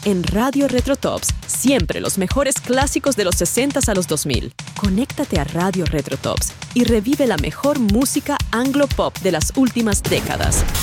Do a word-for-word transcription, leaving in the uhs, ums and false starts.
En Radio Retrotops, siempre los mejores clásicos de los sesentas a los dos mil. Conéctate a Radio Retrotops y revive la mejor música anglo-pop de las últimas décadas.